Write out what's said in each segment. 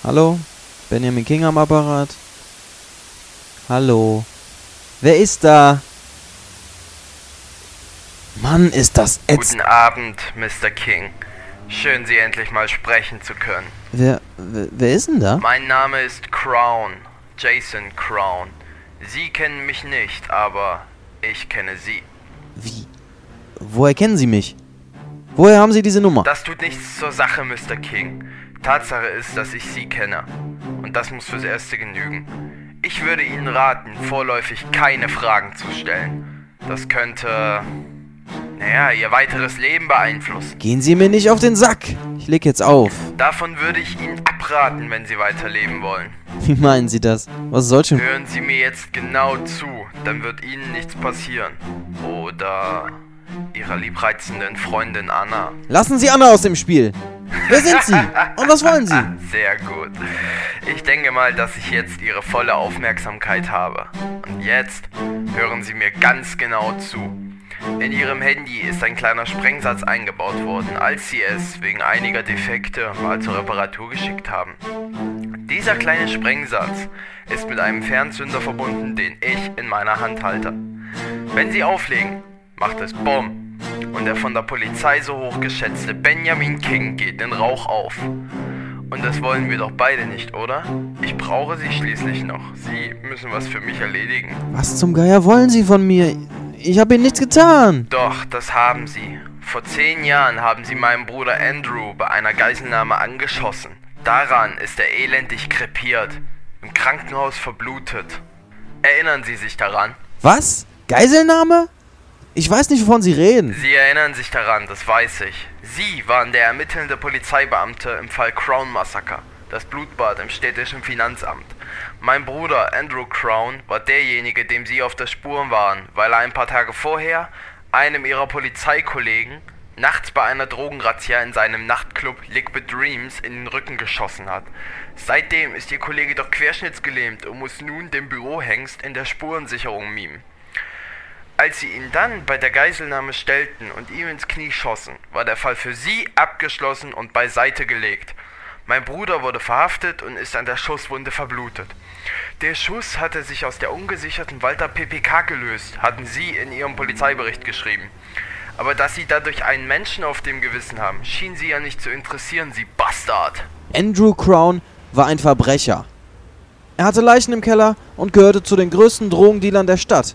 Hallo? Benjamin King am Apparat? Hallo? Wer ist da? Mann, ist das Guten Abend, Mr. King. Schön, Sie endlich mal sprechen zu können. Wer ist denn da? Mein Name ist Crown, Jason Crown. Sie kennen mich nicht, aber ich kenne Sie. Wie? Woher kennen Sie mich? Woher haben Sie diese Nummer? Das tut nichts zur Sache, Mr. King. Tatsache ist, dass ich Sie kenne. Und das muss fürs Erste genügen. Ich würde Ihnen raten, vorläufig keine Fragen zu stellen. Das könnte, Ihr weiteres Leben beeinflussen. Gehen Sie mir nicht auf den Sack! Ich leg jetzt auf. Davon würde ich Ihnen abraten, wenn Sie weiterleben wollen. Wie meinen Sie das? Was soll schon... Hören Sie mir jetzt genau zu, dann wird Ihnen nichts passieren. Oder Ihrer liebreizenden Freundin Anna. Lassen Sie Anna aus dem Spiel! Wer sind Sie? Und was wollen Sie? Sehr gut. Ich denke mal, dass ich jetzt Ihre volle Aufmerksamkeit habe. Und jetzt hören Sie mir ganz genau zu. In Ihrem Handy ist ein kleiner Sprengsatz eingebaut worden, als Sie es wegen einiger Defekte mal zur Reparatur geschickt haben. Dieser kleine Sprengsatz ist mit einem Fernzünder verbunden, den ich in meiner Hand halte. Wenn Sie auflegen, macht es BOM und der von der Polizei so hoch geschätzte Benjamin King geht in Rauch auf. Und das wollen wir doch beide nicht, oder? Ich brauche Sie schließlich noch. Sie müssen was für mich erledigen. Was zum Geier wollen Sie von mir? Ich habe Ihnen nichts getan. Doch, das haben Sie. Vor 10 Jahren haben Sie meinen Bruder Andrew bei einer Geiselnahme angeschossen. Daran ist er elendig krepiert, im Krankenhaus verblutet. Erinnern Sie sich daran? Was? Geiselnahme? Ich weiß nicht, wovon Sie reden. Sie erinnern sich daran, das weiß ich. Sie waren der ermittelnde Polizeibeamte im Fall Crown-Massaker, das Blutbad im städtischen Finanzamt. Mein Bruder Andrew Crown war derjenige, dem Sie auf der Spur waren, weil er ein paar Tage vorher einem Ihrer Polizeikollegen nachts bei einer Drogenrazzia in seinem Nachtclub Liquid Dreams in den Rücken geschossen hat. Seitdem ist Ihr Kollege doch querschnittsgelähmt und muss nun den Bürohengst in der Spurensicherung mimen. Als sie ihn dann bei der Geiselnahme stellten und ihm ins Knie schossen, war der Fall für Sie abgeschlossen und beiseite gelegt. Mein Bruder wurde verhaftet und ist an der Schusswunde verblutet. Der Schuss hatte sich aus der ungesicherten Walter PPK gelöst, hatten Sie in Ihrem Polizeibericht geschrieben. Aber dass Sie dadurch einen Menschen auf dem Gewissen haben, schien Sie ja nicht zu interessieren, Sie Bastard. Andrew Crown war ein Verbrecher. Er hatte Leichen im Keller und gehörte zu den größten Drogendealern der Stadt.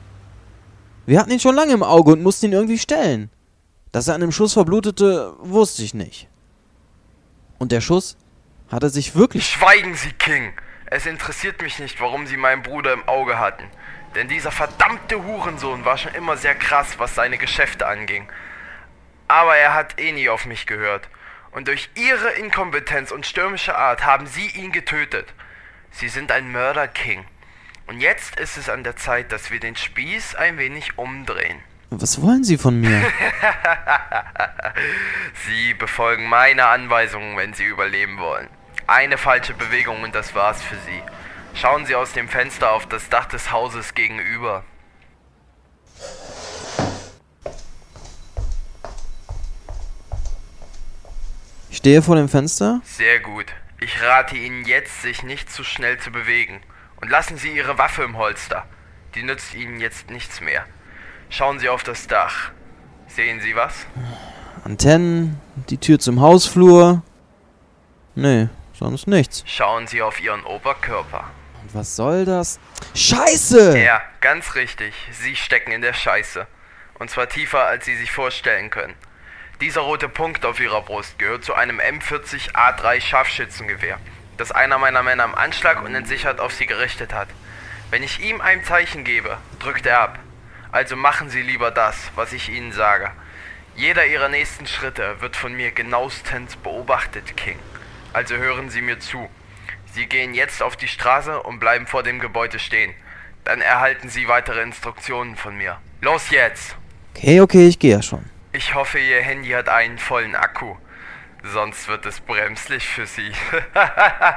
Wir hatten ihn schon lange im Auge und mussten ihn irgendwie stellen. Dass er an dem Schuss verblutete, wusste ich nicht. Und der Schuss hatte sich wirklich... Schweigen Sie, King! Es interessiert mich nicht, warum Sie meinen Bruder im Auge hatten. Denn dieser verdammte Hurensohn war schon immer sehr krass, was seine Geschäfte anging. Aber er hat eh nie auf mich gehört. Und durch Ihre Inkompetenz und stürmische Art haben Sie ihn getötet. Sie sind ein Mörder, King. Und jetzt ist es an der Zeit, dass wir den Spieß ein wenig umdrehen. Was wollen Sie von mir? Sie befolgen meine Anweisungen, wenn Sie überleben wollen. Eine falsche Bewegung und das war's für Sie. Schauen Sie aus dem Fenster auf das Dach des Hauses gegenüber. Ich stehe vor dem Fenster. Sehr gut. Ich rate Ihnen jetzt, sich nicht zu schnell zu bewegen. Und lassen Sie Ihre Waffe im Holster. Die nützt Ihnen jetzt nichts mehr. Schauen Sie auf das Dach. Sehen Sie was? Antennen, die Tür zum Hausflur. Nee, sonst nichts. Schauen Sie auf Ihren Oberkörper. Und was soll das? Scheiße! Ja, ganz richtig. Sie stecken in der Scheiße. Und zwar tiefer, als Sie sich vorstellen können. Dieser rote Punkt auf Ihrer Brust gehört zu einem M40A3 Scharfschützengewehr, das einer meiner Männer am Anschlag und entsichert auf Sie gerichtet hat. Wenn ich ihm ein Zeichen gebe, drückt er ab. Also machen Sie lieber das, was ich Ihnen sage. Jeder Ihrer nächsten Schritte wird von mir genauestens beobachtet, King. Also hören Sie mir zu. Sie gehen jetzt auf die Straße und bleiben vor dem Gebäude stehen. Dann erhalten Sie weitere Instruktionen von mir. Los jetzt! Okay, ich gehe ja schon. Ich hoffe, Ihr Handy hat einen vollen Akku. Sonst wird es bremslich für Sie.